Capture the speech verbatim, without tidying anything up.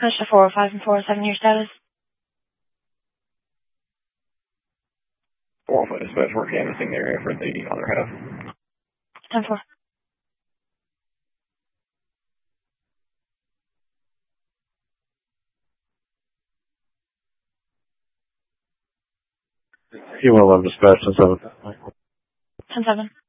Push to four oh five and four oh seven, your status. four oh five dispatch, we're canvassing the area for the other half. ten four. You will have dispatch ten seven. ten seven.